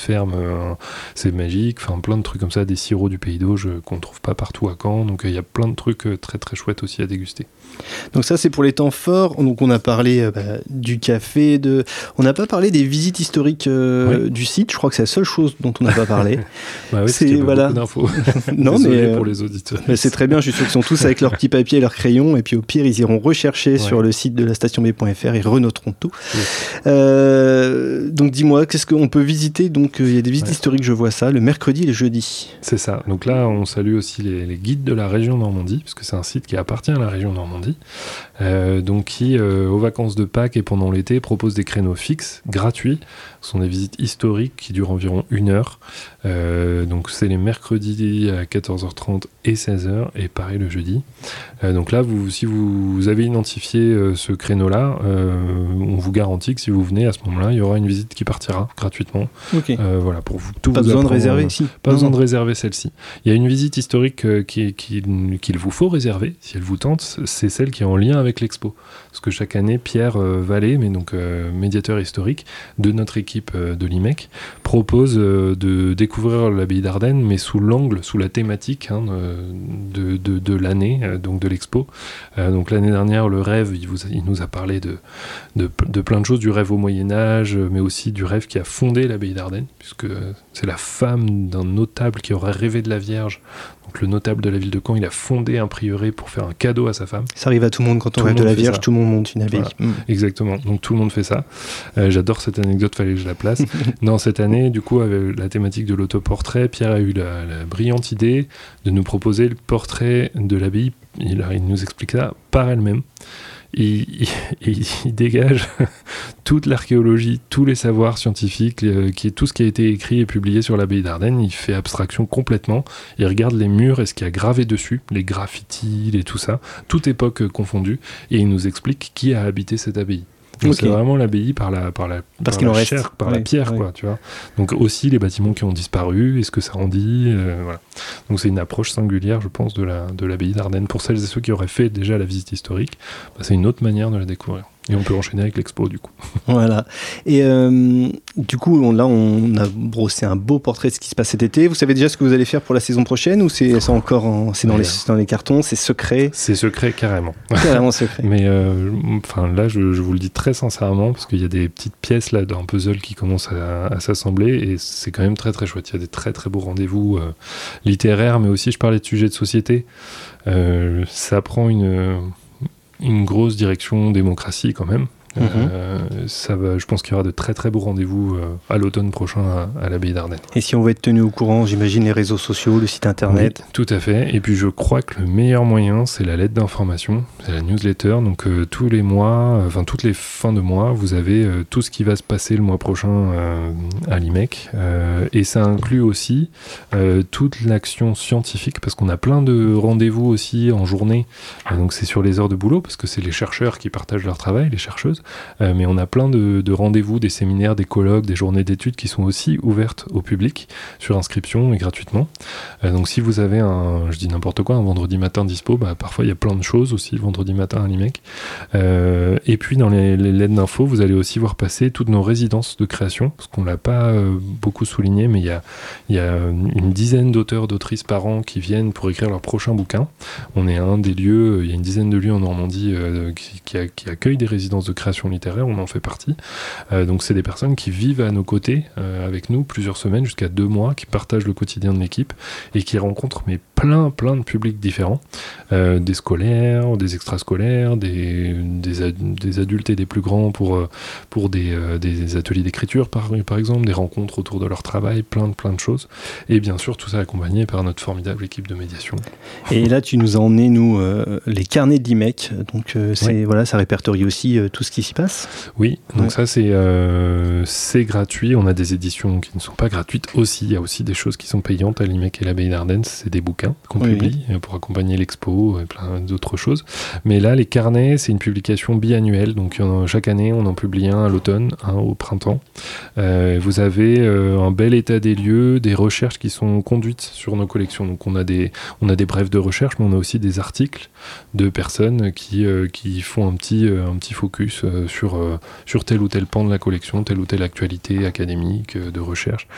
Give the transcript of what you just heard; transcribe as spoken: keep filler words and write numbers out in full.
ferme, euh, c'est magique, enfin plein de trucs comme ça, des sirops du Pays d'Auge euh, qu'on trouve pas partout à Caen, donc il euh, y a plein de trucs euh, très très chouettes aussi à déguster. Donc ça c'est pour les temps forts, donc on a parlé euh, bah, du café, de... on n'a pas parlé des visites historiques euh, oui. du site, je crois que c'est la seule chose dont on n'a pas parlé. Bah oui, c'est qu'il y a voilà. beaucoup d'infos. Non, Désolé mais, pour les auditeurs. Mais c'est très bien, je suis sûr qu'ils sont tous avec leur petit papier et leur crayon, et puis au pire ils iront rechercher ouais. sur le site de la station b point f r, ils renoteront tout. Oui. Euh, donc dis-moi, qu'est-ce qu'on peut visiter? Donc il y a des visites ouais. historiques, je vois ça, le mercredi et le jeudi. C'est ça, donc là on salue aussi les, les guides de la région Normandie, parce que c'est un site qui appartient à la région Normandie, euh, donc qui euh, aux vacances de Pâques et pendant l'été propose des créneaux fixes, gratuits. Ce sont des visites historiques qui durent environ une heure. Euh, donc c'est les mercredis à quatorze heures trente et seize heures, et pareil le jeudi. Euh, donc là, vous, si vous avez identifié euh, ce créneau-là, euh, on vous garantit que si vous venez à ce moment-là, il y aura une visite qui partira gratuitement. Okay. Euh, voilà, pour vous tout Pas vous besoin apprendre, de réserver ici. Pas non, besoin non. de réserver celle-ci. Il y a une visite historique euh, qui, qui, qu'il vous faut réserver, si elle vous tente, c'est celle qui est en lien avec l'expo. Parce que chaque année, Pierre euh, Vallée, mais donc euh, médiateur historique de notre équipe euh, de l'I M E C, propose euh, de découvrir l'abbaye d'Ardenne, mais sous l'angle, sous la thématique hein, de, de, de l'année, euh, donc de l'expo. Euh, donc l'année dernière, le rêve, il, vous, il nous a parlé de, de, de plein de choses, du rêve au Moyen-Âge, mais aussi du rêve qui a fondé l'abbaye d'Ardenne, puisque c'est la femme d'un notable qui aurait rêvé de la Vierge. Donc le notable de la ville de Caen, il a fondé un prieuré pour faire un cadeau à sa femme. Ça arrive à tout le monde quand on rêve de la Vierge, ça. Tout le monde monte une abbaye. Voilà. Mmh. Exactement, donc tout le monde fait ça. Euh, j'adore cette anecdote, fallait que je la place. Non, cette année, du coup, avec la thématique de l'autoportrait, Pierre a eu la, la brillante idée de nous proposer le portrait de l'abbaye. Il, il nous explique ça par elle-même. Il, il, il dégage toute l'archéologie, tous les savoirs scientifiques, euh, qui, tout ce qui a été écrit et publié sur l'abbaye d'Ardenne. Il fait abstraction complètement. Il regarde les murs et ce qui a gravé dessus, les graffitis, et tout ça, toute époque euh, confondue, et il nous explique qui a habité cette abbaye. Donc okay. C'est vraiment l'abbaye par la, par la, Parce par la chair, reste. par oui, la pierre, oui. quoi, tu vois. Donc aussi les bâtiments qui ont disparu, et ce que ça en dit, euh, voilà. Donc c'est une approche singulière, je pense, de, la, de l'abbaye d'Ardenne. Pour celles et ceux qui auraient fait déjà la visite historique, bah, c'est une autre manière de la découvrir. Et on peut enchaîner avec l'expo, du coup. Voilà. Et euh, du coup, on, là, on a brossé un beau portrait de ce qui se passe cet été. Vous savez déjà ce que vous allez faire pour la saison prochaine, ou c'est, c'est encore en, c'est dans, les, dans les cartons, c'est secret? C'est secret, carrément. Carrément secret. Mais euh, là, je, je vous le dis très sincèrement, parce qu'il y a des petites pièces là, d'un puzzle qui commencent à, à s'assembler, et c'est quand même très très chouette. Il y a des très très beaux rendez-vous euh, littéraires, mais aussi, je parlais de sujets de société. Euh, ça prend une... une grosse direction démocratie quand même. Mmh. Euh, ça va, je pense qu'il y aura de très très beaux rendez-vous euh, à l'automne prochain à, à l'abbaye d'Ardenne. Et si on veut être tenu au courant, j'imagine les réseaux sociaux, le site internet. Oui, tout à fait. Et puis je crois que le meilleur moyen, c'est la lettre d'information, c'est la newsletter. Donc euh, tous les mois, enfin euh, toutes les fins de mois, vous avez euh, tout ce qui va se passer le mois prochain euh, à l'I M E C. Euh, et ça inclut aussi euh, toute l'action scientifique, parce qu'on a plein de rendez-vous aussi en journée. Euh, donc c'est sur les heures de boulot, parce que c'est les chercheurs qui partagent leur travail, les chercheuses. Euh, mais on a plein de, de rendez-vous, des séminaires, des colloques, des journées d'études qui sont aussi ouvertes au public sur inscription et gratuitement. Euh, donc si vous avez un, je dis n'importe quoi, un vendredi matin dispo, bah, parfois il y a plein de choses aussi vendredi matin à l'I M E C. Euh, et puis dans les, les lettres d'infos, vous allez aussi voir passer toutes nos résidences de création, parce qu'on l'a pas euh, beaucoup souligné, mais il y a, y a une dizaine d'auteurs, d'autrices par an qui viennent pour écrire leur prochain bouquin. On est à un des lieux, il y a une dizaine de lieux en Normandie euh, qui, qui, a, qui accueillent des résidences de création littéraire, on en fait partie. Euh, donc c'est des personnes qui vivent à nos côtés, euh, avec nous, plusieurs semaines, jusqu'à deux mois, qui partagent le quotidien de l'équipe et qui rencontrent mais plein, plein de publics différents. Euh, des scolaires, des extrascolaires, des, des, ad, des adultes et des plus grands pour, pour des, euh, des ateliers d'écriture, par, par exemple, des rencontres autour de leur travail, plein de, plein de choses. Et bien sûr, tout ça accompagné par notre formidable équipe de médiation. Et là, tu nous as emmené, nous, euh, les carnets d'I M E C. Donc, euh, c'est, oui. voilà, ça répertorie aussi euh, tout ce qui s'y passe. Oui, donc ouais. ça c'est, euh, c'est gratuit. On a des éditions qui ne sont pas gratuites aussi. Il y a aussi des choses qui sont payantes à l'I M E C et l'abbaye d'Ardenne. C'est des bouquins qu'on oui, publie oui. pour accompagner l'expo et plein d'autres choses. Mais là, les carnets, c'est une publication biannuelle. Donc en, chaque année, on en publie un à l'automne, un au printemps. Euh, vous avez euh, un bel état des lieux, des recherches qui sont conduites sur nos collections. Donc on a des, on a des brefs de recherche, mais on a aussi des articles de personnes qui, euh, qui font un petit, euh, un petit focus euh, sur, euh, sur tel ou tel pan de la collection, telle ou telle actualité académique, euh, de recherche.